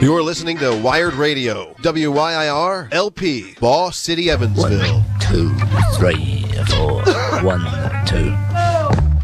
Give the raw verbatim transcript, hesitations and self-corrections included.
You're listening to Wired Radio, W Y I R L P, Boss City, Evansville. One, two, three, four. One, two.